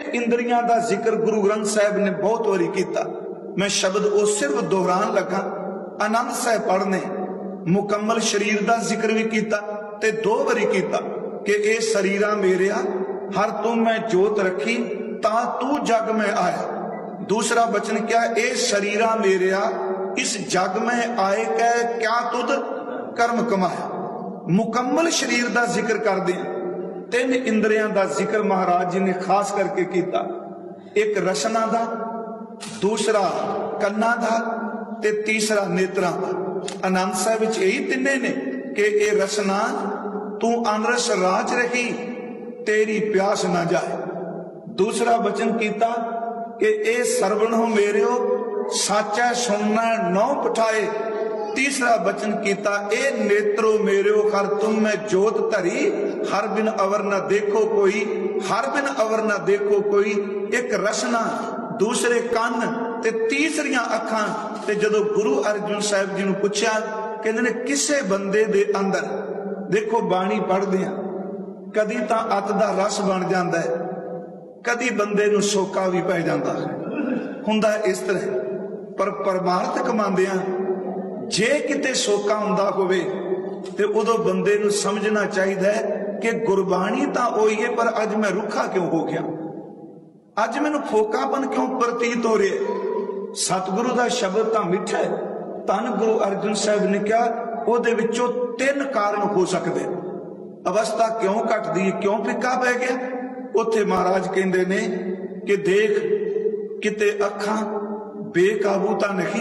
इंद्रियां दा जिक्र गुरु ग्रंथ साहिब ने बहुत वारी कीता। मैं शब्द वो सिर्फ दोहरान लगा। आनंद साहिब पढ़ने मुकम्मल शरीर दा जिक्र भी कीता ते 2 वारी कीता कि ए शरीरा मेरिया हर तुम मैं जोत रखी ता तू जग में आया। दूसरा वचन क्या, ए शरीरा मेरिया इस जग में आए कै क्या तुद कर्म कमाया। मुकम्मल शरीर दा जिक्र करदे हैं। 3 इंद्रियां दा जिक्र महाराज जी ने खास करके किया। एक रसना दा, दूसरा कन्ना दा ते तीसरा नेत्रा दा। आनंद साहिब विच यही तिन्ने ने कि ए रसना तू अनरस राज रही तेरी प्यास ना जाए। दूसरा वचन किया कि ए सरवण हो मेरियो साचा सुनना नौ पठाए। तीसरा वचन किया ए नेत्रो मेरियो हर तुम में जोत धरी हर बिन अवर न देखो कोई, हर बिन अवर न देखो कोई। एक रसना, दूसरे कान ते तीसरियां अखां। ते जदों गुरु अर्जन साहिब जी नूं पुछया कहंदे ने किसे बंदे दे अंदर, देखो बाणी पढ़दे आ, कदी तां अत दा रस बन जांदा है, कदी बंदे नूं सोका भी पै जांदा है, हुंदा इस तरह। पर परमार्थ कमांदियां जे किते सोका हुंदा होवे ते उदों बंदे नूं समझना चाहिदा है कि गुरबाणी तां ओही है, पर अज मैं रुखा क्यों हो गया, अज मैनूं फोकापन क्यों प्रतीत हो रहा है। सतगुरु दा शब्द तां मिठा है। धन गुरु अर्जन साहिब ने कहा ਉਹਦੇ ਵਿੱਚੋਂ 3 ਕਾਰਨ ਹੋ ਸਕਦੇ। ਅਵਸਥਾ ਕਿਉਂ ਘਟਦੀ ਹੈ, ਕਿਉਂ ਫਿੱਕਾ ਪੈ ਗਿਆ। ਉੱਥੇ ਮਹਾਰਾਜ ਕਹਿੰਦੇ ਨੇ ਕਿ ਦੇਖ ਕਿਤੇ ਅੱਖਾਂ ਬੇਕਾਬੂ ਤਾਂ ਨਹੀਂ,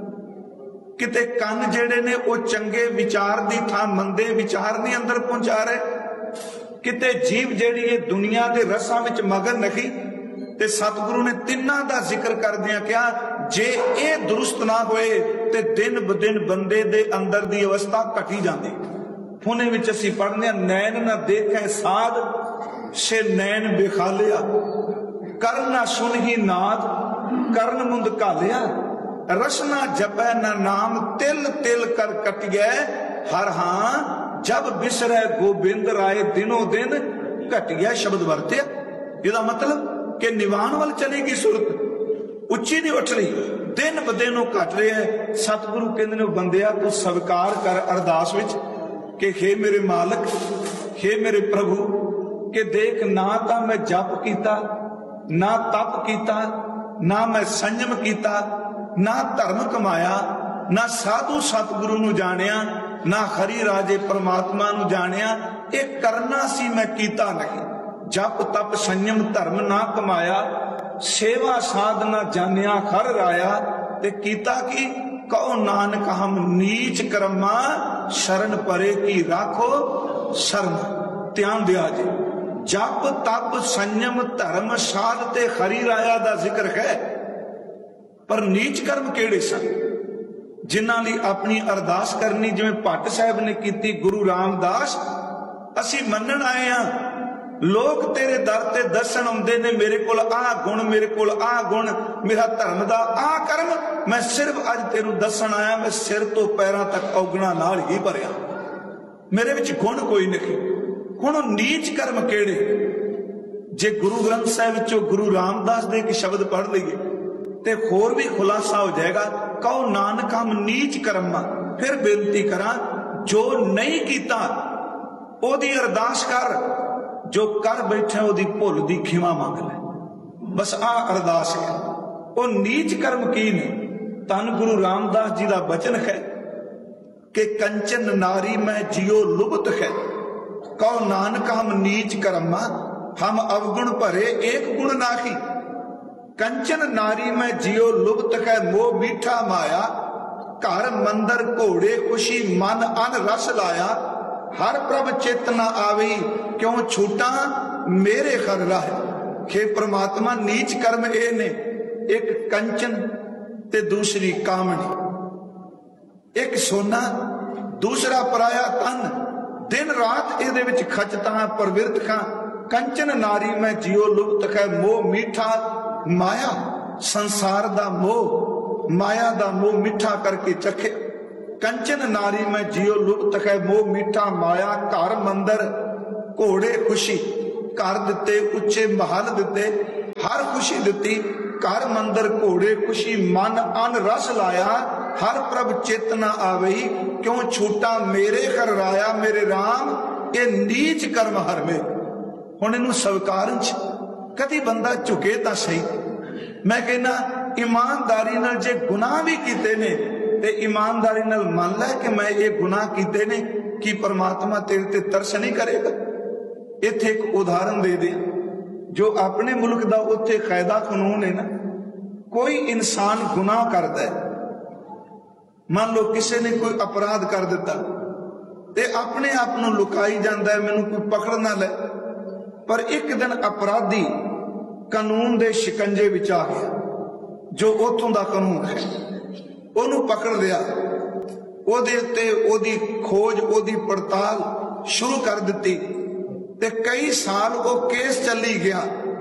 ਕਿਤੇ ਕੰਨ ਜਿਹੜੇ ਨੇ ਉਹ ਚੰਗੇ ਵਿਚਾਰ ਦੀ ਥਾਂ ਮੰਦੇ ਵਿਚਾਰ ਨਹੀਂ ਅੰਦਰ ਪਹੁੰਚਾ ਰਹੇ, ਕਿਤੇ ਜੀਵ ਜਿਹੜੀ ਇਹ ਦੁਨੀਆ ਦੇ ਰਸਾਂ ਵਿੱਚ ਮਗਨ ਨਹੀਂ। ਤੇ ਸਤਿਗੁਰੂ ਨੇ ਤਿੰਨਾਂ ਦਾ ਜ਼ਿਕਰ ਕਰਦਿਆਂ ਕਿਹਾ ਜੇ ਇਹ ਦੁਰਸਤ ਨਾ ਹੋਏ ਤੇ ਦਿਨ ਬ ਦਿਨ ਬੰਦੇ ਦੇ ਅੰਦਰ ਦੀ ਅਵਸਥਾ ਘਟੀ ਜਾਂਦੀ। ਹੁਣੇ ਵਿੱਚ ਅਸੀਂ ਪੜ੍ਹਦੇ ਹਾਂ ਨੈਣ ਨਾ ਦੇਖੈ ਸਾਧ ਸੇ ਨੈਣ ਬੇਖਾਲਿਆ, ਕਰਨ ਨਾ ਸੁਨਹੀ ਨਾਦ ਕਰਨ ਮੁੰਦ ਘਾਲਿਆ, ਰਸਨਾ ਜਪੈ ਨਾ ਨਾਮ ਤਿਲ ਤਿਲ ਕਰ ਕਟਿਐ ਹਰ ਹਾਂ ਜਬ ਬਿਸਰੈ ਗੋਬਿੰਦ ਰਾਏ ਦਿਨੋਂ ਦਿਨ ਘਟਿਆ। ਸ਼ਬਦ ਵਰਤਿਆ, ਇਹਦਾ ਮਤਲਬ कि निवान वाल चलेगी सुरत, उच्ची नहीं उठ रही, दिन ब दिन घट रहा है। सतगुरु कहते ने बंदिया तू स्वीकार कर अरदास विच कि हे मेरे मालिक, हे मेरे प्रभु, कि देख ना तो मैं जप किया, ना तप किया, ना मैं संयम किया, ना धर्म कमाया, ना साधु सतगुरु नूं जानिया, ना हरि राजे परमात्मा नूं जानिया। ये करना सी मैं कीता नहीं। जप तप संयम धर्म ना कमाया, सेवा साधना जानिया हर राया। ते कीता की कहो नानक हम नीच कर्मा शरण परे की राखो शरण। ध्यान दिया जी, जप तप संयम धर्म साध ते हरि राया दा जिक्र है, पर नीच कर्म केड़े सन जिन्हां लई अपनी अरदास करनी जिवें भट्ट साहिब ने कीती। गुरु रामदास असी मन्नण आए हां, लोग तेरे दर ते दसन आउंदे ने मेरे कोल आ गुण, मेरे कोल आ गुण, मेरा धर्म दा आ कर्म, मैं सिर्फ अज तेनू दसन आया, मैं सिर तो पैरां तक औगणा नाल ही भरिया, मेरे विच गुण कोई नहीं। हुण नीच कर्म केड़े? जे गुरु ग्रंथ साहिब विचों गुरु रामदास दे एक शब्द पढ़ लईए ते होर भी खुलासा हो जाएगा। कहो नानक हम नीच कर्मा। फिर बेनती करा जो नहीं कीता ओदी अरदास कर, जो कर बैठे ओदी भुल दी खिमा मंग ले, बस आ अरदास है। वो नीच कर्म की ने? धन गुरु रामदास जी का वचन है कि कंचन नारी में जियो लुप्त है। कहो नानक हम नीच कर्मा, हम अवगुण भरे एक गुण नाही। कंचन नारी में जियो लुप्त है मोह मीठा माया, घर मंदिर घोड़े खुशी मन अन रस लाया। हर प्रभ चित न आवी क्यों छूटा मेरे घर राह। हे परमात्मा नीच कर्म ए ने, एक कंचन ते दूसरी कामनी, एक सोना दूसरा पराया तन, दिन रात एदे विच खचता प्रवृत्त खां। कंचन नारी में जियो लुप्त है मोह मीठा माया, संसार दा मोह माया दा मोह मीठा करके चखे। कंचन नारी में जियो लुप्त है मोह मीठा माया, घर मंदिर घोड़े खुशी, घर दिते उच्चे महल दिते, हर खुशी दिती, घर मंदिर घोड़े खुशी मन अन रस लाया, हर प्रभ चित न आवई, क्यों छूटा मेरे घर राया, मेरे राम ये नीच कर्म हर में। हुण इनू स्वीकारन च कदी बंदा झुके तां सही। मैं कहना ईमानदारी नाल जे गुनाह भी कीते ने ते ईमानदारी नाल मान लै कि मैं ये गुनाह कीते ने, कि परमात्मा तेरे ते तरस नहीं करेगा। इत्थे एक उदाहरण दे दे, जो अपने मुल्क दा उत्थे कायदा कानून है ना, कोई इंसान गुनाह करता है, मान लो किसी ने कोई अपराध कर दिता ते अपने आप नूं लुकाई जांदा है, मैनूं कोई पकड़ ना ले। पर एक दिन अपराधी कानून दे शिकंजे विच आ गया, जो उत्थों दा कानून है, ओनू पकड़ लिया, ओदे उत्ते ओदी खोज ओदी पड़ताल शुरू कर दिती ते कई साल वो केस चली गया।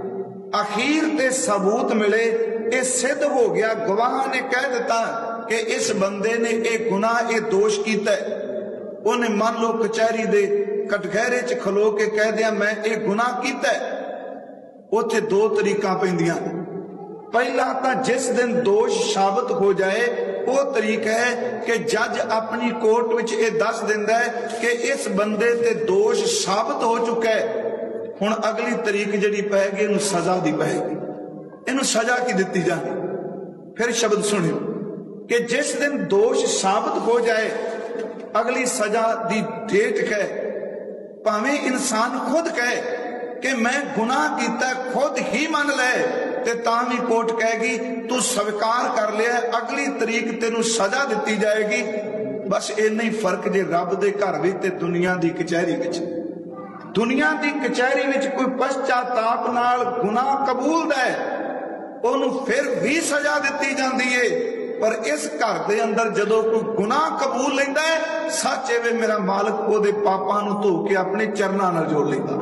अखीर ते सबूत मिले, ये सिद्ध हो गया, गवाह ने कह दिता कि इस बंदे ने एक गुनाह ये दोष किया है। उन्हें मान लो कचहरी दे कटघरे च खलो के कह दिया मैं ये गुनाह किया है। उत्थे दो तरीका पैंदियां, पहला तो जिस दिन दोष साबित हो जाए वो तरीका है कि जज अपनी कोर्ट विच ये दस दिंदा है कि इस बंदे ते दोष साबित हो चुका है। हुण अगली तरीक जिहड़ी पैगी इनू सजा दी पैगी, इनू सजा की दिती जाए। फिर शब्द सुनियो कि जिस दिन दोष साबित हो जाए अगली सजा दी डेट कहे, भावें इंसान खुद कहे कि मैं गुनाह किया, खुद ही मान ले, ते तां भी कोर्ट कहेगी तू स्वीकार कर लिया, अगली तरीक तेनू सजा दी जाएगी। बस इन्ना ही फर्क जे रब दे घर विच ते दुनिया दी कचहरी विच। दुनिया दी कचहरी विच कोई पश्चाताप नाल गुनाह कबूलदा है, ओनू फिर भी सजा दी जाती है। पर इस घर दे अंदर जदों कोई गुनाह कबूल लैंदा है, सच एवे मेरा मालिक ओदे पापां नू धो के अपने चरनां नाल जोड़ लैंदा,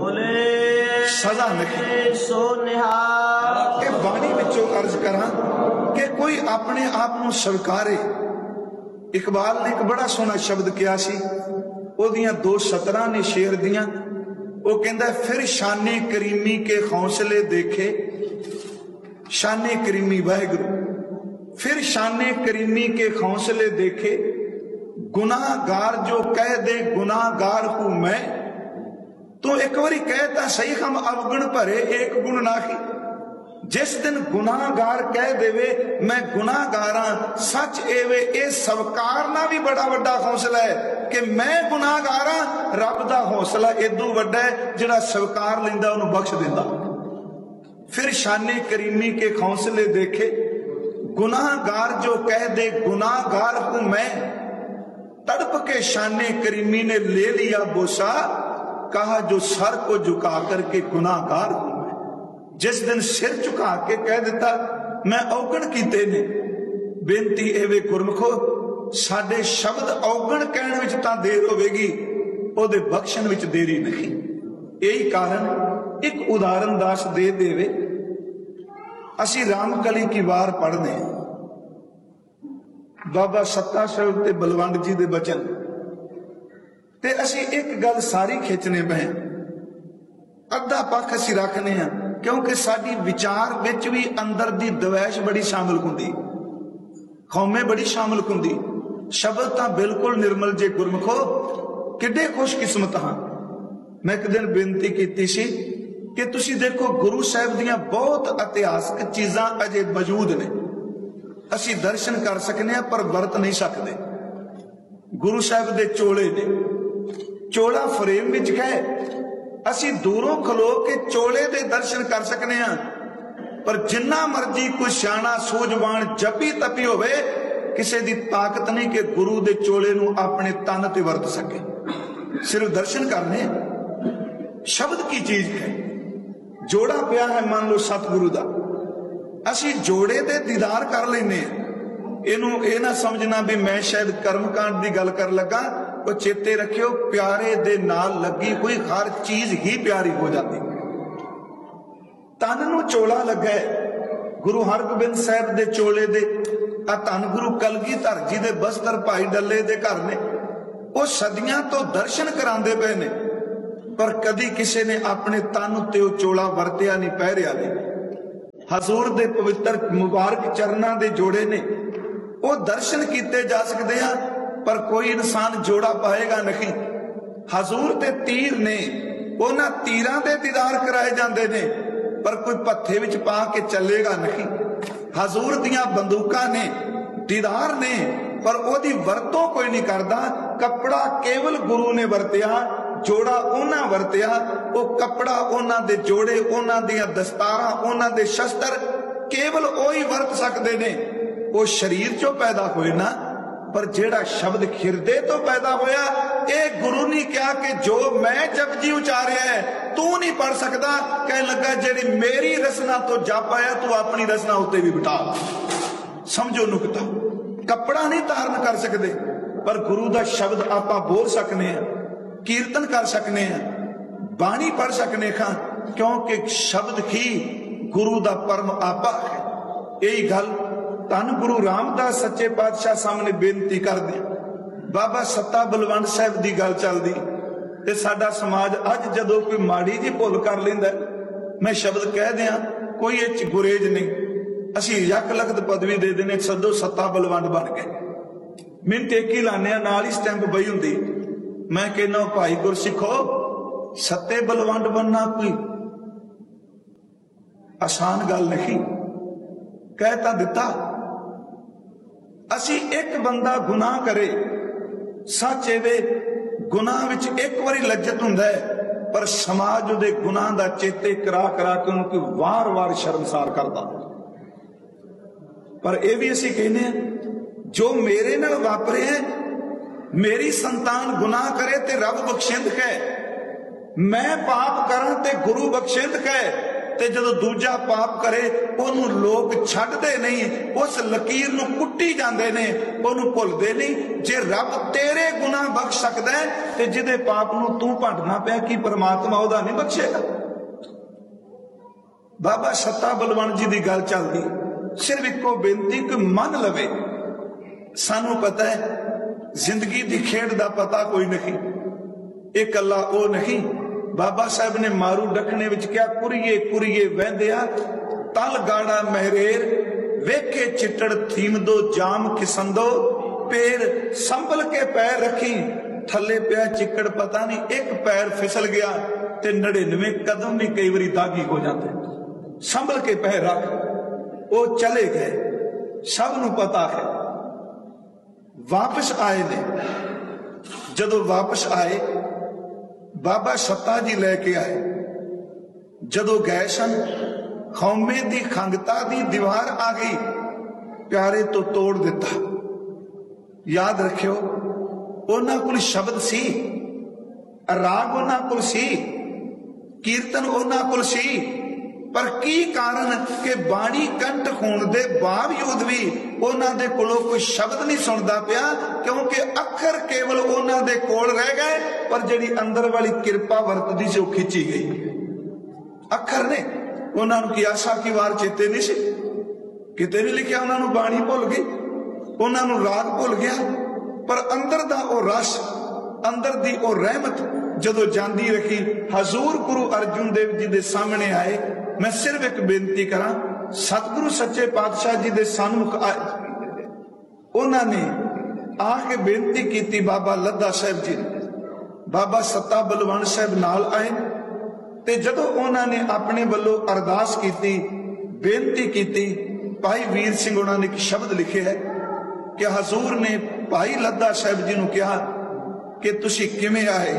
सजा नहीं। सो निहाल ये बाणी विचों अर्ज करां कि कोई अपने आप नू स्वीकारे। इकबाल ने एक बड़ा सोहना शब्द किया सी, ओदियां दो सतरां ने शेर दियां। वो कहंदा फिर शाने करीमी के हौसले देखे, शाने करीमी वाहिगुरू, फिर शाने करीमी के हौसले देखे, गुनाहगार जो कह दे गुनाहगार हूं मैं। तो एक बारी कहता सही हम अवगुण भरे एक गुण नाही। जिस दिन गुनाहगार कह देवे मैं गुनाहगार हां, सच एवे ए स्वीकारना भी बड़ा वड्डा हौसला है कि मैं गुनाहगार हां। रब दा हौसला इदों वड्डा है जिहड़ा स्वीकार लैंदा उहनूं बख्श दिंदा। फिर शाने करीमी के हौसले देखे, गुनाहगार जो कह दे गुनाहगार हूं मैं। तड़प के शाने करीमी ने ले लिया बोसा, कहा जो सर को झुका करके गुनाहगार हूं मैं। जिस दिन सिर झुका के कह दिता मैं औगण कीते ने, बेनती एवे गुरमुखो साडे शब्द औगण कहण विच तां देर होवेगी, ओदे बख्शण विच देरी नहीं। यही कारण एक उदाहरण दास दे देवे। असी रामकली की वार पढ़ने, बाबा सत्ता सिंह ते बलवंड जी दे बचन ते असी एक गल सारी खिंचने पे अद्धा पक्ष असी रखने हैं, क्योंकि साडी विचार विच भी अंदर दी दवैश बड़ी शामिल हुंदी, कौमे बड़ी शामिल हुंदी। शब्द तां बिल्कुल निर्मल जे गुरमुखो किड्डे खुशकिस्मत हां। मैं एक दिन बेनती कीती सी कि तुसी देखो गुरु साहब दियां बहुत इतिहासक चीजां अजे मौजूद ने, असी दर्शन कर सकने हैं पर वरत नहीं सकते। गुरु साहब दे चोले ने, चोला फ्रेम विच है, असी दूरों खलो के चोले दे दर्शन कर सकने हैं, पर जिन्ना मर्जी कोई सियाणा सूझवान जपी तपी होवे, किसी दी ताकत नहीं कि गुरु दे चोले नूं अपने तन ते वरत सके। सिर्फ दर्शन करने। शब्द की चीज है, जोड़ा पिया है मान लो सतगुरु दा, असी जोड़े दे दीदार कर लेने। इनू ये ना समझना भी मैं शायद कर्मकांड की गल कर लगा, वो चेते रखियो प्यारे दे नाल लगी हुई हर चीज ही प्यारी हो जाती। तन नू चोला लगा है गुरु हरगोबिंद साहब दे चोले दे, आ धन गुरु कलगीधर जी दे बस्तर भाई डल्ले दे घर ने, वो सदियां तो दर्शन करांदे पे ने, पर कदी किसी ने अपने तन उत्ते वो चोला वरतिया नहीं, पहरिया नहीं। हजूर दे पवित्र मुबारक चरना दे जोड़े ने, वो दर्शन किए जा सकते हैं, पर कोई इंसान जोड़ा पाएगा नहीं। हजूर दे तीर ने, उन्हां तीरां दे दीदार कराए जाते ने, पर कोई भत्थे विच पा के चलेगा नहीं। हजूर दियां बंदूकां ने, दीदार ने, पर ओदी वरतों कोई नहीं करता। कपड़ा केवल गुरु ने वरतिया, जोड़ा उन्हां वरतिया। वो कपड़ा उन्हां दे जोड़े, उन्हां दियां दस्तारां, उन्हां दे शस्त्र केवल ओही वरत सकते ने। वो शरीर चो पैदा होए ना, पर जेड़ा शब्द हिरदे तो पैदा होया, ये गुरु ने कहा कि जो मैं जपजी उचारिया है तू नहीं पढ़ सकता। कह लगा जेड़ी मेरी रसना तो जप आया, तू अपनी रसना उत्ते भी बिठा। समझो नुकता, कपड़ा नहीं धारण कर सकते, पर गुरु का शब्द आप बोल सकने हैं, कीर्तन कर सकने हैं, बाणी पढ़ सकने हैं, क्योंकि शब्द ही गुरु का परम आपा है। यही गल धन गुरु रामदास सच्चे पातशाह सामने बेनती कर दी। बाबा सत्ता बलवंत साहब की गल चलती, ते साडा समाज अज जदों कोई माड़ी जी भुल कर लेंदा, मैं शब्द कह दियां, कोई इच गुरेज नहीं। असी यक लखत पदवी दे देने, सदो सत्ता बलवंत बन गए। मिन टेकी लाने नाल ही स्टैंप बई हुंदी। मैं कहना भाई गुरसिखो, सत्ते बलवंत बनना कोई आसान गल नहीं। कहता दिता, असी एक बंदा गुनाह करे, सच एवे गुनाह विच एक बारी लज्जत हुंदा है, पर समाज उहदे गुनाह दा चेते करा करा के उनकी वार वार शर्मसार करदा। पर यह भी असी कहने जो मेरे नाल वापरे है, मेरी संतान गुनाह करे ते रब बख्शिंद है, मैं पाप करा ते गुरु बख्शिंद है, ते जदों दूजा पाप करे ओनू लोग छड्डदे नहीं, उस लकीर नू कुट्टी जांदे ने, ओनू भुलदे नहीं। जे रब तेरे गुनाह बख्श सकदा है, ते जिहदे पाप नू तू भंडना पिया, की परमात्मा ओहदा नहीं बख्शेगा? बाबा सत्ता बलवंत जी की गल चलदी, सिर्फ इको बेनती कि मन लवे। सानू पता है जिंदगी की खेड का पता कोई नहीं, एक अल्लाह ओ नहीं। बाबा साहब ने मारू डखने विच क्या, कुरिए कुरिए वहदिया तल गाड़ा महरेर, वेखे चिट्टड़ थीमदो जाम किसंदो, पैर संभल के पैर रखी, थले पिया चिक्कड़ पता नहीं, एक पैर फिसल गया ते 99 कदम भी कई बारी दागी हो जाते। संभल के पैर रख, वो चले गए, सब नू पता है। वापस आए ने, जदों वापस आए बाबा सत्ता जी लैके आए। जदों गए सन, खौमे दी खंगता दी दीवार आ गई, प्यारे तो तोड़ दिता। याद रखियो, उन्हां कोल शब्द सी, राग उन्हां कोल सी, कीर्तन उन्हां कोल सी, पर की कारण कि बाणी कंठ होने के बावजूद भी उन्हां दे कोलों कोई शब्द नहीं सुनता पिया, क्योंकि अखर केवल उन्हां दे कोल रह गए, पर जिहड़ी अंदर वाली किरपा वरतदी सी वो खिंची गई। अखर ने उन्हां नूं की आशा की वार चेते नहीं सी, किते नहीं लिखिया, उन्हां नूं बाणी भुल गई, उन्हां नूं राग भुल गया, पर अंदर दा ओ रस, अंदर दी ओ रहमत जदों जांदी रखी। हजूर गुरु अर्जुन देव जी दे सामने आए। मैं सिर्फ एक बेनती करा, सतगुरु सच्चे पातशाह जी दे सन्मुख आए, उन्होंने आके बेनती की। बाबा लद्दा साहब जी, बाबा सत्ता बलवंत साहब नाल आए, ते जदों उन्होंने अपने वालों अरदास की, बेनती की, भाई वीर सिंह उन्होंने एक शब्द लिखे है कि हजूर ने भाई लद्दा साहब जी ने कहा कि तुसी किवें आए।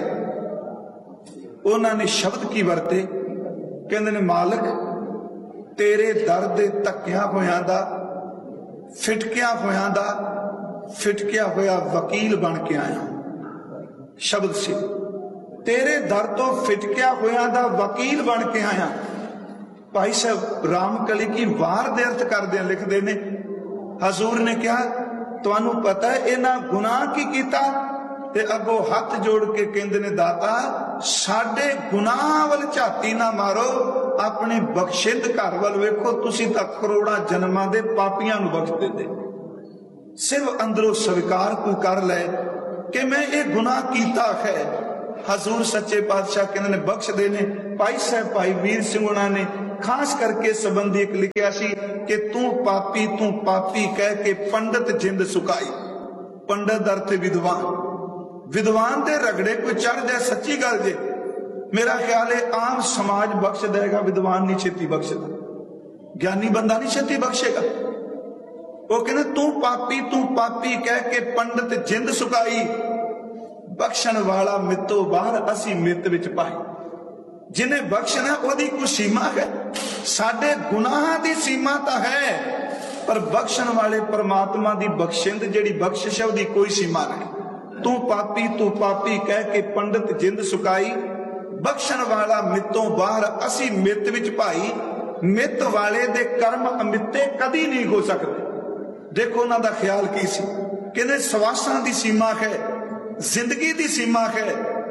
उन्होंने शब्द की वरते, कहते ने मालिक तेरे दर दे धक्कियां होयां दा, फिटकियां होयां दा, फिटकिया होया वकील बन के आया। शब्द से तेरे दर तो फिटकिया होया दा वकील बन के आया। भाई साहब रामकली की वार दे अर्थ करदे लिखते ने, हजूर ने कहा तुहानू पता है इन्हां गुनाह की कीता, ते अगो हाथ जोड़ के कहंदे ने दाता साडे गुनाह वल झाती ना मारो, अपने बख्शिंद घर वल वेखो, तुसी तां करोड़ां जन्मां दे पापियां नूं बख्श दिंदे। सिर्फ अंदरों स्वीकार कोई कर ले कि मैं ये गुनाह कीता है, हजूर सच्चे पातशाह कहते ने बख्शदे ने। भाई साहब भाई वीर सिंह उन्हां ने खास करके संबंधी एक लिखिया सी कि तू पापी कह के पंडित जिंद सुकाई। पंडित अर्थ विद्वान, विद्वान दे रगड़े कोई चढ़ जाए, सच्ची गल जे मेरा ख्याल है आम समाज बख्श देगा, विद्वान नहीं छेती बख्शदा, ज्ञानी बंदा नहीं छेती बख्शेगा। वो कहते तू पापी कह के पंडित जिंद सुकाई, बख्शण वाला मितो बाहर असी मित विच पाई। जिन्हें बख्शना ओदी कोई सीमा है, साडे गुनाहां दी सीमा तो है, पर बख्शण वाले परमात्मा दी बख्शिंद जिहड़ी बख्शिश है ओदी कोई सीमा नहीं। तू पापी कह के पंडित जिंद सुकाई, बख्शण वाला मितों बाहर असी मित विच पाई। मित वाले दे कर्म अमिते कदी नहीं हो सकते। देखो उन्हां दा ख्याल की सी, कहंदे सवासां दी सीमा है, जिंदगी दी सीमा है,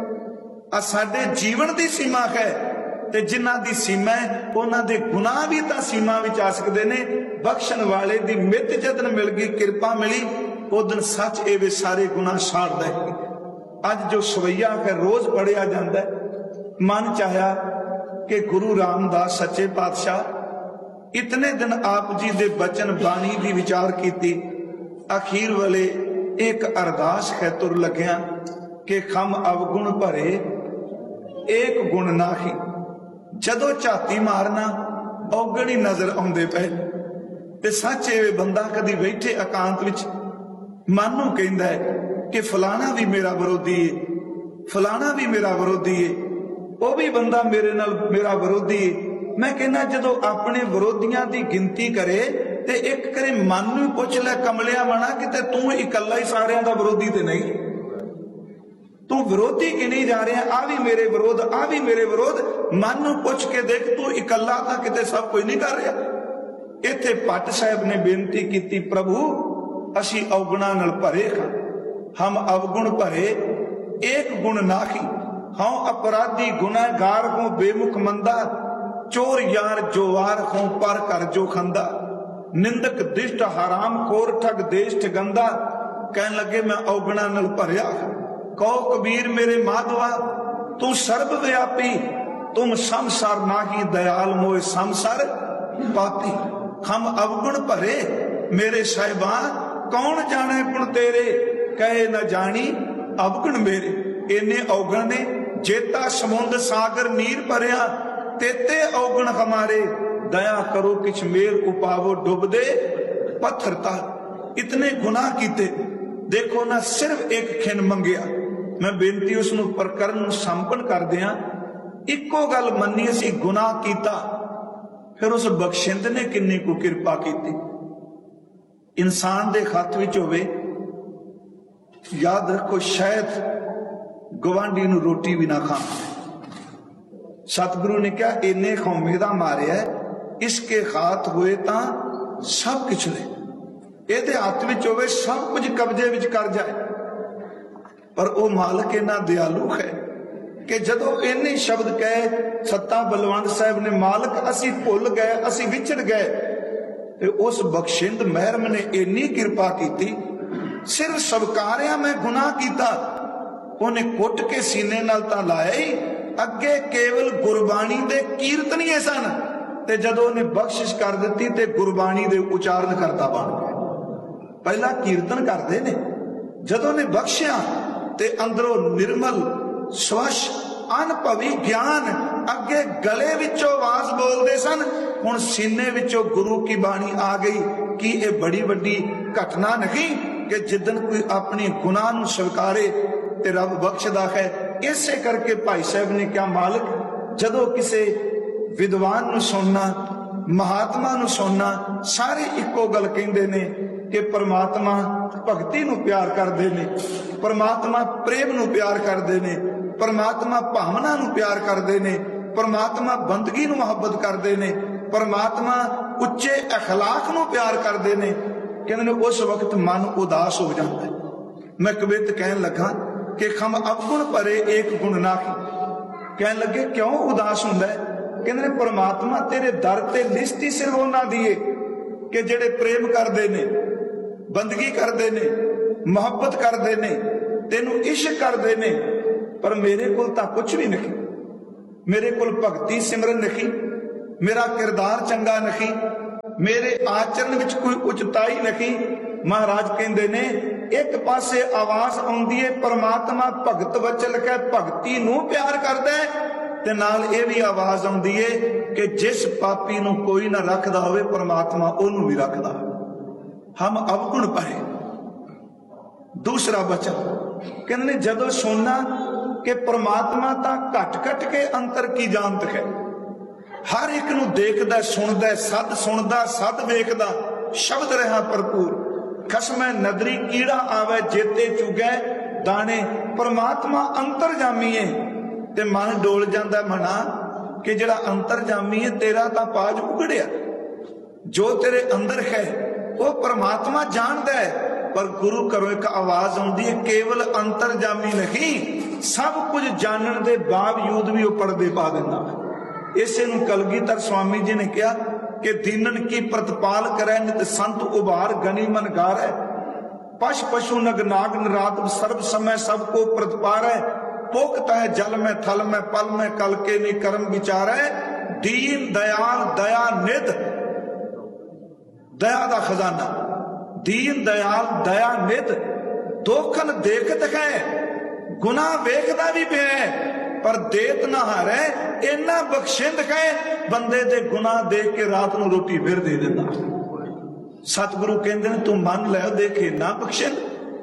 साडे जीवन दी सीमा है, ते जिन्हां दी सीमा है उन्हां दे गुनाह भी तां सीमा विच आ सकदे ने। बख्शण वाले दी मित जदन मिल गई, कृपा मिली, उदन सच एवे सारे गुनाह छाड़ देगी। अज जो सवैया है रोज पढ़िया जाता है, मन चाहया कि गुरु रामदास सच्चे पातशाह इतने दिन आप जी दे बचन बाणी दी विचार कीती, अखीर वाले एक अरदास है तुर लग्या कि खम अवगुण भरे एक गुण नाही। जदों झाती मारना औगण ही नजर आउंदे पे, ते सच एवे बंदा कदी बैठे एकांत विच मन नूं कहंदा है कि फलाना भी मेरा विरोधी है, फलाना भी मेरा विरोधी है, वह भी बंदा मेरे नाल मेरा विरोधी है। मैं कहना जदों अपने विरोधियां दी गिनती करे ते एक करे मन नूं पुछ ले कमलिया मना कि तू इकल्ला ही सारियां दा विरोधी ते नहीं, तू विरोधी गिनी जा रहा, आ भी मेरे विरोध, आ भी मेरे विरोध। मन नूं पुछ के देख, तू इकल्ला तां किते सब कोई नहीं कर रहा। इत्थे भट्ट साहब ने बेनती की, प्रभु असी अवगुणा नाल भरे हम अवगुण भरे एक गुण नाही। हाँ अपराधी गुनाहगार हो बेमुख मंदा, चोर यार जोवार हो पर कर जो खंदा, निंदक दिष्ट हराम खोर ठग देष्ट गंदा। कहन लगे मैं अवगुणा नाल भरिया। कहो कबीर मेरे माधवा तू सर्वव्यापी, तुम संसार नाही दयाल मोए संसार पापी। हम अवगुण भरे मेरे साहिबा, कौन जाने गुण तेरे, कहे न जानी अवगुण मेरे। इन्ने अवगुण ने, जेता समुंद सागर नीर भरिया, तेते अवगुण हमारे, दया करो किछ मेर उपावो डुब दे पत्थरता। इतने गुनाह कीते, देखो ना सिर्फ एक खिन मंगिया। मैं बेनती उसनू प्रकरण संपन्न कर दिया, इको गल मन्नी असी गुनाह कीता, फिर उस बख्शिंद ने किन्नी को किरपा की। इंसान दे खत विच होवे, याद रखो शायद गवांढी नू रोटी भी ना खावे। सतगुरु ने कहा इन्ने खौमे दा मारिया, इसके खात हुए तां सब कुछ ले, ਇਹਦੇ हथ विच होवे सब कुछ कब्जे विच कर जाए। पर वो मालिक इन्ना दयालु है कि जदों इन्ने शब्द कहे सत्ता बलवंत साहब ने, मालिक असी भुल गए, असी विछड़ गए, ते उस बख्शिंद महरम ने इन्नी कृपा की, सिर्फ सबकारिया मैं गुनाह किया, उन्हें कुट के सीने नाल तां लाया ही। अगे केवल गुरबाणी दे कीर्तनीए सन, ते जदों ने बख्शिश कर दी ते गुरबाणी दे उचारण करता बन गए। पहला कीर्तन करते ने, जदों ने बख्शिया ते अंदरों निर्मल स्वच्छ अनभवी ज्ञान, अगे गले विचों आवाज बोलते सन, हुण सीने विचों गुरु की बाणी आ गई। कि यह बड़ी वड्डी घटना नहीं कि जिदन कोई अपनी गुनाह नूं स्वीकारे ते रब बख्शदा है। इसे करके भाई साहब ने क्या, मालिक जदों किसे विद्वान नूं सुनना, महात्मा नूं सुनना, सारे इको गल कहंदे ने कि परमात्मा भगती नूं प्यार करदे ने, परमात्मा प्रेम नूं प्यार करदे ने, परमात्मा भावना नूं प्यार करदे ने, परमात्मा बंदगी नूं मुहब्बत करदे ने, परमात्मा उच्चे अखलाक नूं प्यार करदे ने। कहंदे ने उस वक्त मन उदास हो जाता है। मैं कवित कहन लगा कि खम अवगुण भरे एक गुण नाही। कहन लगे क्यों उदास हुंदा है? कहंदे ने परमात्मा तेरे दर ते लिस्ट ही सिर्फ उन्हां दी है कि जेड़े प्रेम करदे ने, बंदगी करदे ने, मुहब्बत करदे ने, तेनू इश्क करदे ने। पर मेरे को कुछ भी नहीं, मेरे को भगती सिमरन नहीं, मेरा किरदार चंगा नहीं, मेरे आचरण विच कोई उचताई नहीं। महाराज कहते ने एक पासे आवाज आउंदी है परमात्मा भगत वचल के भगती नूं प्यार करदा है, ते नाल ये भी आवाज आउंदी है कि जिस पापी नूं कोई ना रखदा होवे परमात्मा ओनू भी रखदा। हम अवगुण पाए। दूसरा वचन कहते ने जदों सुनना कि परमात्मा तां घट घट के अंतर की जानत है, हर एक नूं देखदा सुनदा, सद सुनदा सद वेखदा, शब्द रहा भरपूर। खसमै नदरी कीड़ा आवे जेते चुगै दाने। परमात्मा अंतरजामी है ते मन डोल जांदा मना कि जिहड़ा अंतरजामी है तेरा तां पाज उगड़िया, जो तेरे अंदर है वो परमात्मा जानदा है। पर गुरु घरों एक आवाज आउंदी है केवल अंतरजामी नहीं, सब कुछ जानने के बावजूद भी वह पर्दे पा दिंदा। इसे नूं कलगीधर स्वामी जी ने कहा कि दीनन की प्रतिपाल करे नित संत उबार गनी मन गारै। पश पशु नग नाग नरात सर्व समय सबको प्रतिपारै। पोखता है जल में थल में पल में कल के नी कर्म विचारै। दीन दयाल दया निध, दया दा खजाना, दीन दयाल दया निध। दोखन देखत है गुनाह वेखदा भी पिया पर देत ना हारे। इन्ना बख्शिंद है बंदे दे गुनाह देख के रात नूं रोटी फिर दे देंदा। सतगुरु कहंदे ने तू मन लै देखे ना बख्शिंद।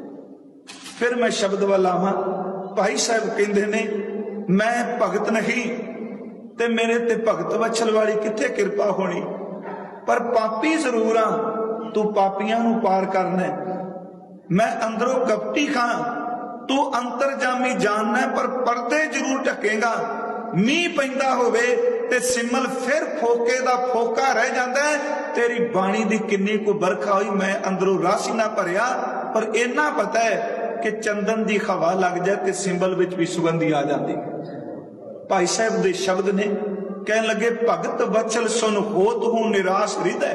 फिर मैं शब्द वाल आवां। भाई साहब कहंदे ने मैं भगत नहीं ते मेरे ते भगत वछल वाली किथे किरपा होनी, पर पापी जरूर हां, तू पापियां नूं पार करना। मैं अंदरों कपटी खां, तू अंतरजामी जानना, पर पर्दे जरूर ढकेगा। मीह पैंदा होवे ते सिमल फिर फोके दा फोका रह जांदा है। तेरी बाणी दी किन्नी को बरखा हुई, मैं अंदरों रस ना भरिया, पर इन्ना पता है कि चंदन दी हवा लग जाए ते सिंबल विच भी सुगंधी आ जाती। भाई साहब दे शब्द ने कहन लगे भगत वचल सुन होत हूं निराश हृदय।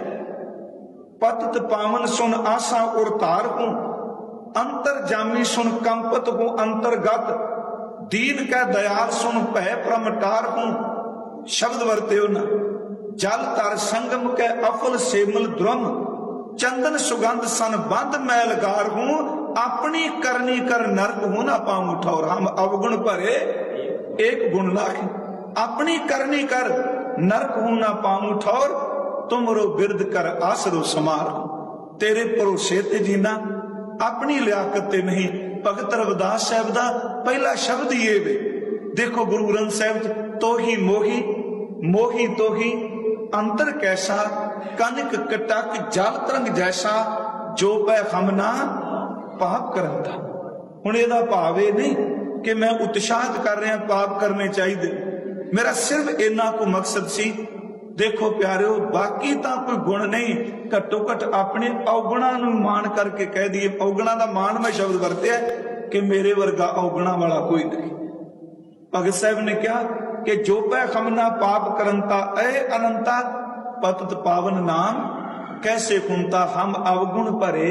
पतत पावन सुन आशा उरतार हूं। अंतरजामी सुन कंपत हूं अंतर्गत। दीन कै दयाल सुन भय प्रमटार हूं। शब्द वरते हो ना जल तर संगम कै अफल सेमल द्रुम। चंदन सुगंध सन बंद मैलगार हूं। अपनी करनी कर नरक हूं ना पाऊं ठौर। हम अवगुण भरे एक गुण लाखी। अपनी करनी कर नरक हूं ना पाऊं ठौर। तुमरो बिरद कर आसरो समार। तेरे भरोसे ते जीना अपनी लियाकत ते नहीं। भगत रविदास साहब दा पहला शब्द ही ये वे। देखो गुरु ग्रंथ साहब तो ही मोही मोही तो ही अंतर कैसा। कनक कटक जल तरंग जैसा जो पै हमना पाप करन था। हुण इहदा भाव ये नहीं कि मैं उत्साहित कर रहा पाप करने चाहिए। मेरा सिर्फ इन्ना को मकसद सी। देखो प्यारिओ बाकी तो कोई गुण नहीं, घट्टो घट अपने अवगुणा मान करके कह दिए। अवगुणा का मान मैं शब्द वरत्या कि मेरे वर्गा अवगुणा वाला कोई नहीं। भगत साहब ने कहा कि जो पै खमना पाप करंता ए अनंता। पतत पावन नाम कैसे कुंता। हम अवगुण भरे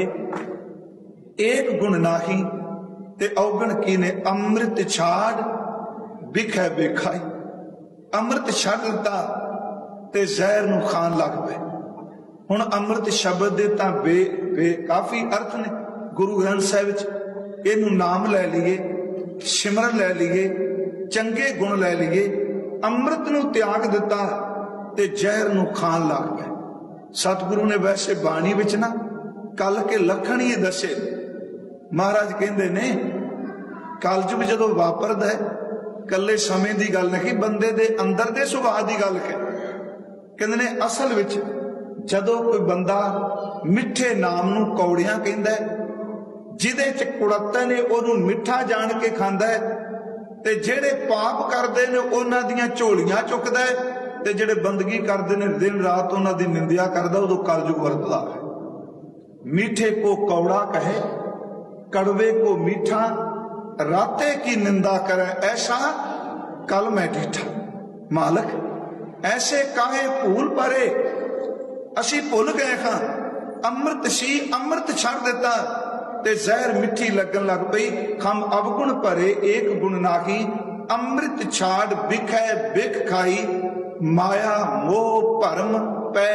एक गुण नाही ते अवगुण की ने। अमृत छाड़ बिखै बेखाई। अमृत छड़ दिता ते जहर नूं खान लग पे। हुण अमृत शब्द दे तां काफी अर्थ ने। गुरु ग्रंथ साहिब च इहनूं नाम लै लीए, सिमरन लै लीए, चंगे गुण लै लीए। अमृत नूं त्याग दिता ते जहर नूं खान लग पे। सतगुरु ने वैसे बाणी विच ना कल के लखण ही दसे। महाराज कहंदे ने कलयुग जदों वापरदा है कल्ले समय की गल नहीं, बंदे दे अंदर दे सुभाव की गल है। कहंदे ने असल विच जदों कोई बंदा मिठे नाम नूं कौड़ियां कहंदा है, जिहदे च कुड़त्ते ने ओनूं मिठा जान के खांदा है, ते जेड़े पाप करदे ने उन्हां दीयां झोलियां चुकदा है, ते जेड़े बंदगी करदे ने दिन रात उन्हां दी निंदिया करदा। उदों कलयुग वरतदा है। मीठे को कौड़ा कहे, कड़वे को मीठा, राते की निंदा करे ऐसा कल मैं डीठा। मालक ऐसे काहे भूल परे, असी भुल गए हां। अमृत सी अमृत छड़ दिता ते जहर मिठी लगन लग पई। हम अवगुण भरे एक गुण नाही, अमृत छाड़ बिखै बिख खाई, माया मोह भरम पै।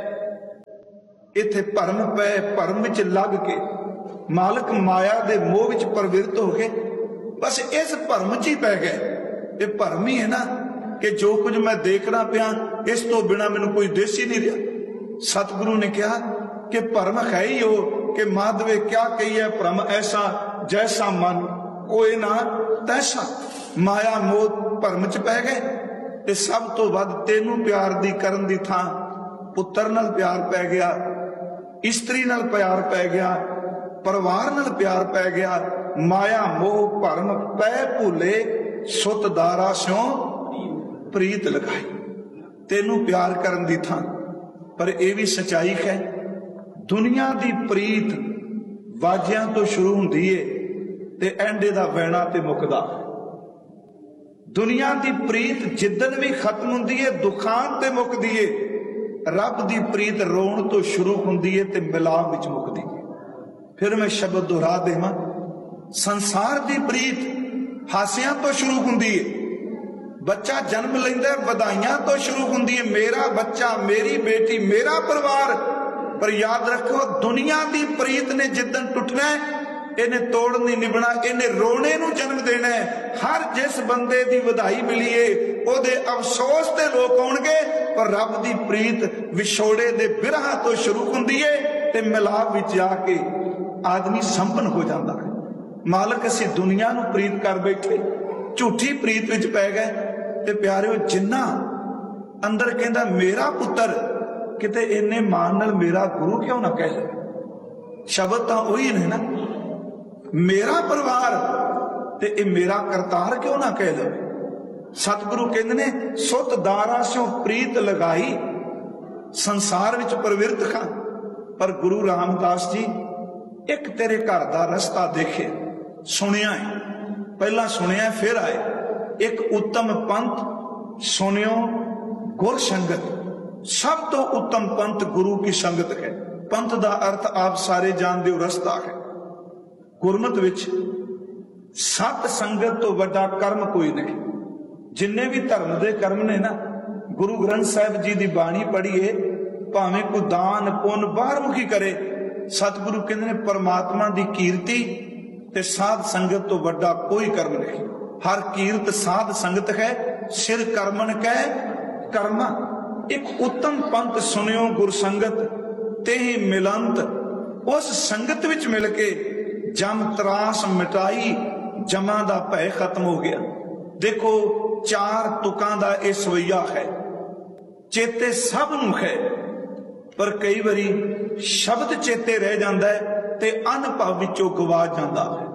इत्थे भरम पै, भरम विच लग के मालक माया दे मोह विच प्रवृत्त हो के बस इस भरम च ही पै गए। ये भरम ही है ना कि जो कुछ मैं देखना पिया इस तो बिना मैनू कोई दिस ही नहीं रहा। सतगुरु ने कहा कि भरम है ही हो कि माधवे क्या कही है, भ्रम ऐसा जैसा मन कोई ना तैसा। माया मोह भरम च पै गए ते सब तो वध तेनू प्यार दी करन दी थां पुत्तर नाल प्यार पै गया, इस्त्री नाल प्यार पै गया, परिवार नाल प्यार पै गया। माया मोह भरम पै भूले, सुत दारा स्यों प्रीत लगाई। तेनू प्यार करन दी थां। पर यह भी सच्चाई है, दुनिया दी प्रीत वाजियां तो शुरू हुंदी है ते एंडे दा वैना ते मुकदा। दुनिया दी प्रीत जिद्दन भी खत्म हुंदी है दुखां ते मुकदी है। रब दी प्रीत रोण तो शुरू हुंदी है ते मिलाप विच मुकदी है। फिर मैं शब्द दोहरा देवां, संसार दी प्रीत हासियां तो शुरू हुंदी है। बच्चा जन्म लैंदा है वधाइयां तो शुरू हुंदी है, मेरा बच्चा, मेरी बेटी, मेरा परिवार। पर याद रखो दुनिया दी प्रीत ने जिद्दन टुटना है इन्हें तोड़ नहीं निभना, इन्हें रोने नू जन्म देना है। हर जिस बंदे दी वधाई मिली है ओदे अफसोस ते लोग आउणगे, पर रब दी प्रीत विछोड़े दे बिरह तो शुरू हुंदी है ते मिलाप विच आके आदमी संपन्न हो जाता है। मालक असीं दुनिया नू प्रीत कर बैठे, झूठी प्रीत विच पै गए। ते प्यारिओ जिन्ना अंदर कहंदा मेरा पुत्तर, किते इन्ने मान नाल मेरा गुरु क्यों ना कह ले। शब्द तां उही ने ना, मेरा परिवार ते ए मेरा करतार क्यों ना कह ले। सतगुरु कहंदे ने सुत दारा स्यों प्रीत लगाई, संसार विच प्रवृत्त खां। पर गुरु रामदास जी एक तेरे घर दा रस्ता देखे, सुनिया है, पहला सुनिया फिर आए। एक उत्तम पंथ सुनियो गुर संगत। सब तो उत्तम पंथ गुरु की संगत है। पंथ दा अर्थ आप सारे जानते हो रस्ता है। गुरमत विच सत संगत तो वड्डा कर्म कोई नहीं। जिन्ने भी धर्म दे कर्म ने ना, गुरु ग्रंथ साहिब जी दी बाणी पढ़िए, भावें कोई दान पुन बाहरमुखी करे, सतगुरु कहते ने परमात्मा दी कीर्ति ते साध संगत तो वड्डा कोई कर्म नहीं। हर कीर्त साध संगत है, सिर कर्मन कह कर्मा। एक उत्तम पंथ सुनियो गुर संगत, ते ही मिलंत उस संगत विच मिल के जम त्रास मिटाई, जमा दा भय खत्म हो गया। देखो चार तुकां दा इह सवैया है, चेते सब नूं है, पर कई बारी शब्द चेते रह जाता है ते अनुभव विचों गवा जाता है।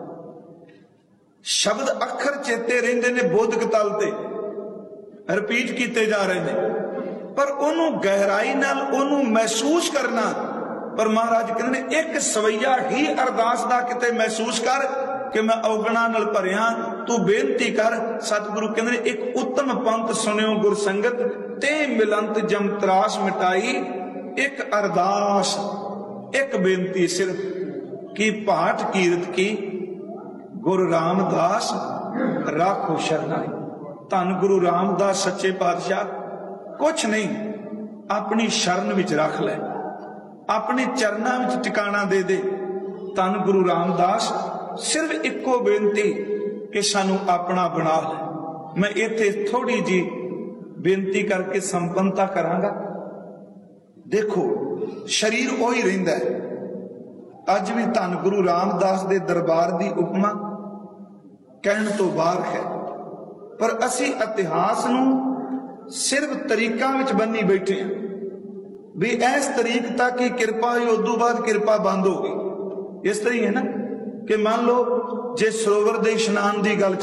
शब्द अखर चेते रहिंदे ने बोधक तल ते रिपीट किए जा रहे हैं, पर उन्होंने गहराई नाल उन्होंने महसूस करना। पर महाराज कहते हैं एक सवैया ही अरदास दा किते महसूस कर कि मैं अवगुणा नाल भरिया, तू बेनती कर। सतगुरु कहते हैं एक उत्तम पंथ सुनियो गुर संगत, ते मिलंत जम त्रास मिटाई। एक अरदास, एक बेनती सिर्फ की पाठ कीरत की, गुरु रामदास राखो शरणाई। धन गुरु रामदास सच्चे पातशाह कुछ नहीं, अपनी शरण विच रख ले, अपने चरणा विच टिकाणा दे दे। धन गुरु रामदास सिर्फ इको बेनती कि सानू अपना बना ले। मैं इत्थे थोड़ी जी बेनती करके संपन्नता करांगा। देखो शरीर उही रहिंदा है। अज भी धन गुरु रामदास दे दरबार दी उपमा कहण तो बाहर है, पर असी इतिहास नूं सिर्फ तरीका विच बन्नी बैठे हैं भी इस तरीक तक ही कृपा हुई, उदों बाद कृपा बंद हो गई। इस तरह है ना कि मान लो जे सरोवर दे इशनान की गल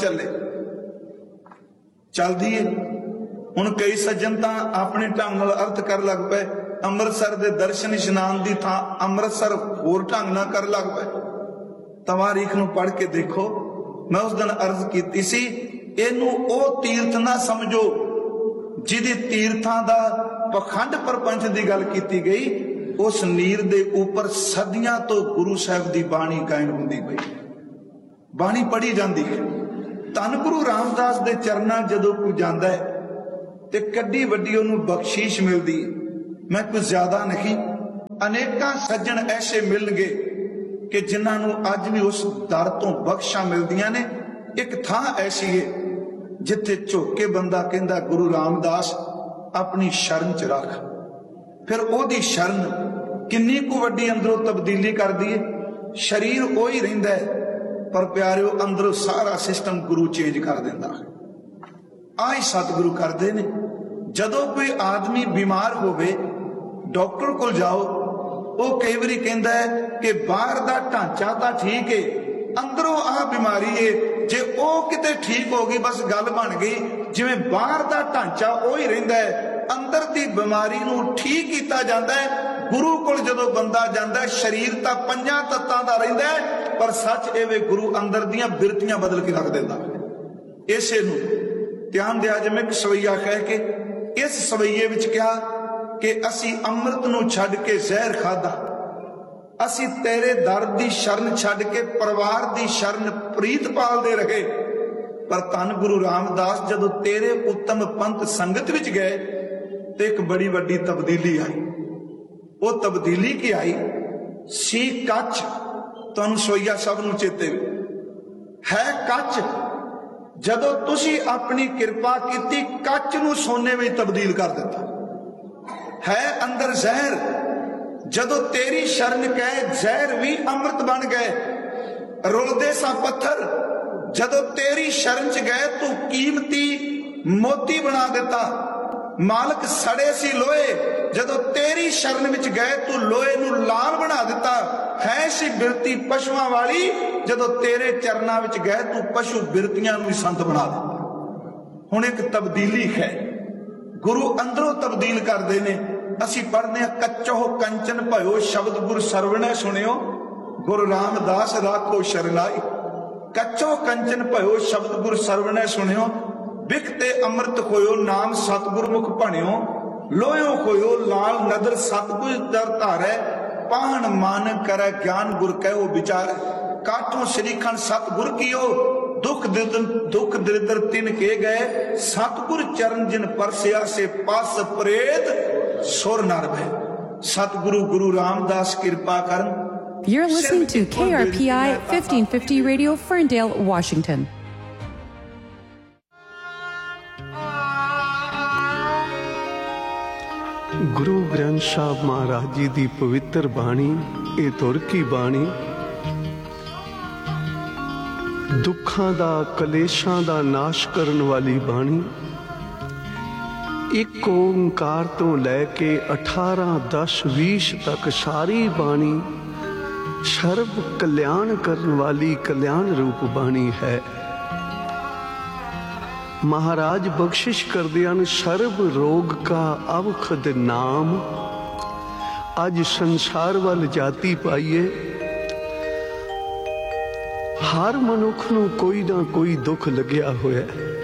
चलदी है, हुण कई सज्जन तां अपने ढंग नाल अर्थ कर लग पे, अमृतसर दे दर्शन इशनान की थां अमृतसर होर ढंग नाल कर लग पे। तवारीख नूं पढ़ के देखो, मैं उस दिन अर्ज कीती सी, इनू ओ तीर्थ ना समझो जिहदे तीर्थां दा पखंड परपंच की गल की गई। उस नीर दे उपर सदियां तो गुरु साहब की बाणी गायन हुंदी पई, बाणी पढ़ी जाती है। धन गुरु रामदास दे चरनां जदों कोई जांदा है ते कड्डी वड्डी उहनूं बख्शीश मिलदी है। मैं कुछ ज्यादा नहीं, अनेकां सज्जण ऐसे मिलणगे कि जिन्हां नूं अज भी उस दर तो बख्शा मिलदियां ने। एक थां ऐसी है जिथे झुक के बंदा कहंदा गुरु रामदास अपनी शरण च रख, फिर ओदी शरण किन्नी कु वड्डी अंदरों तब्दीली करदी है। शरीर उही रहिंदा है पर प्यारिओ अंदरों सारा सिस्टम गुरु चेंज कर दिंदा है। आई सतगुरु करदे ने। जदों कोई आदमी बीमार होवे डॉक्टर कोल जाओ, वो कई बारी कहता है कि बाहर दा ढांचा तो ठीक है, अंदरों आ बीमारी है, जे ओ किते ठीक हो गई बस गल बन गई। जिवें बाहर दा ढांचा उही रहिंदा है, अंदर दी बीमारी नूं ठीक कीता जांदा है। गुरु कोल जदों बंदा जांदा है, शरीर तां पंजां तत्तां दा रहिंदा है, पर सच एवे गुरु अंदर दियां बिरतियां बदल के रख दिंदा है। इसे नूं ध्यान दिया जे मैं एक सवैया कह के इस सवैये विच कहा कि असी अमृत नूं छड्ड के जहर खादा, असी तेरे दर दी शरण छड्ड के परिवार दी शरण प्रीत पालदे रहे। पर धन गुरु रामदास जदों तेरे उत्तम पंथ संगत विच गए तो एक बड़ी वड्डी तब्दीली आई। वो तब्दीली की आई सी कच्छ, तुहानूं सोईया सब नूं चेते है कच्छ। जदों तुसी अपनी किरपा कीती कच्छ नूं सोने में तब्दील कर दिता। है अंदर जहर, जदों तेरी शरण गए जहर भी अमृत बन गए। रुलदे सा पत्थर, जदों तेरी शरण च गए तू कीमती मोती बना दिता। मालक सड़े सी लोहे, जदों तेरी शरण विच गए तू लोहे नूं लाल बना दिता। है सी बिरती पशुआं वाली, जदों तेरे चरनां विच गए तू पशु बिरतियां नूं संत बना दिता। हुण एक तब्दीली है, गुरु अंदरों तब्दील करते ने। असी पढ़ने कच्चो कंचन भयो शब्द गुर सरवणे सुनियो, गुरु रामदास राखो शरणाई। कच्चो कंचन भयो शब्द गुर सरवणे सुनियो, बिकते अमृत खोयो नाम सतगुर मुख भणियो। लोयो खोयो लाल नदर सतगुर दर धारै, पाहन मान करे ज्ञान गुर कहो विचार। काठों श्रीखंड सतगुर कियो, दुख दरिद्र तिन के गए। सतगुर चरण जिन परसिया से पास प्रेत सुर नर भय। सतगुरु गुरु रामदास कृपा करन। You're listening to KRPI 1550 Radio, Ferndale, Washington. Guru Granth साहब महाराज जी दी पवित्र बाणी, ये तुर की बाणी दुखां दा कलेशां दा नाश करन वाली बाणी। एक ओंकार तो लैके 18, 10, 20 तक सारी बाणी सर्व कल्याण करन वाली कल्याण रूप बाणी है। महाराज बख्शिश करदियां सर्व रोग का अवखद नाम। अज संसार वाल जाती पाइए, हर मनुख नूं कोई ना कोई दुख लग्या होया।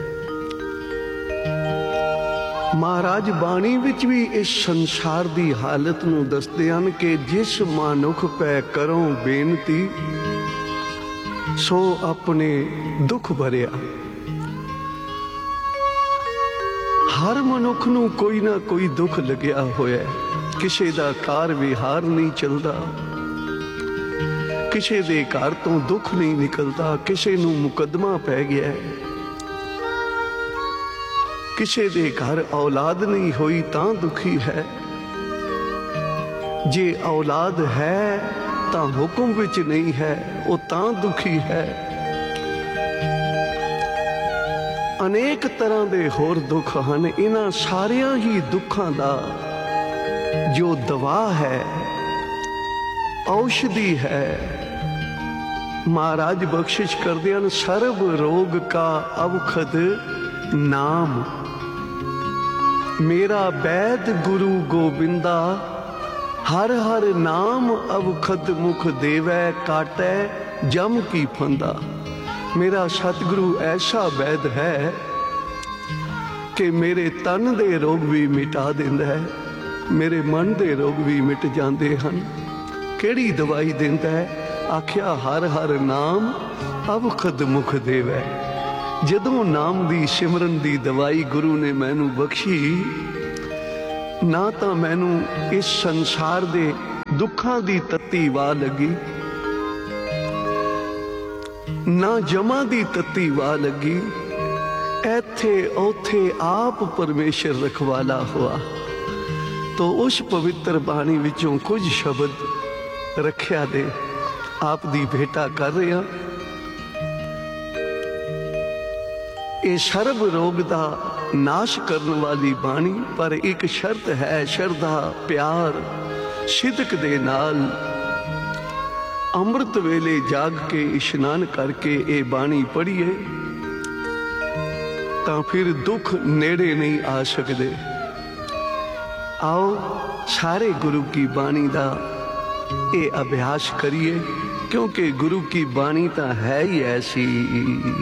महाराज बाणी विच भी इस संसार दी हालत नूं दसदे हन कि जिस मनुख पै करो बेनती सो अपने दुख भरिया। हर मनुख नूं कोई ना कोई दुख लग्या होया। किसी दा कार विहार नहीं चलता, किसी दे घर तो दुख नहीं निकलता, किसी नूं मुकदमा पै गया है, किसी दे घर औलाद नहीं होई तां दुखी है। जे औलाद है तां हुक्म विच नहीं है, वो तां दुखी है। अनेक तरह दे होर दुख हन। इन्हां सारियां ही दुखां दा जो दवा है, औषधि है, महाराज बख्शिश करदे हन सर्व रोग का अवखद नाम। मेरा वैद गुरु गोबिंदा, हर हर नाम अवखद मुख देवै, काटै जम की फंदा। मेरा सतगुरु ऐसा वैद है कि मेरे तन दे रोग भी मिटा देंदा है, ਮੇਰੇ ਮਨ ਦੇ ਰੋਗ ਵੀ ਮਿਟ ਜਾਂਦੇ ਹਨ। ਕਿਹੜੀ ਦਵਾਈ ਦਿੰਦਾ ਹੈ? ਆਖਿਆ ਹਰ ਹਰ ਨਾਮ ਅਵਖਦ ਮੁਖ ਦੇਵੈ। ਜਦੋਂ ਨਾਮ ਦੀ ਸਿਮਰਨ ਦੀ ਦਵਾਈ ਗੁਰੂ ਨੇ ਮੈਨੂੰ ਬਖਸ਼ੀ, ਨਾ ਤਾਂ ਮੈਨੂੰ ਇਸ ਸੰਸਾਰ ਦੇ ਦੁੱਖਾਂ ਦੀ ਤੱਤੀ ਵਾਹ ਲੱਗੀ, ਨਾ ਜਮਾਂ ਦੀ ਤੱਤੀ ਵਾਹ ਲੱਗੀ। ਇੱਥੇ ਉੱਥੇ ਆਪ ਪਰਮੇਸ਼ਰ ਰਖਵਾਲਾ ਹੋਆ। तो उस पवित्र बाणी विचों कुछ शब्द रखिया दे आप दी भेटा कर रहे हैं। ये सर्व रोग दा नाश करने वाली बाणी, पर एक शर्त है, श्रद्धा प्यार सिदक दे नाल अमृत वेले जाग के इशनान करके ये बाणी पढ़िए, तां फिर दुख नेड़े नहीं आ सकते। आओ सारे गुरु की बाणी दा ये अभ्यास करिए, क्योंकि गुरु की बाणी तो है ही ऐसी।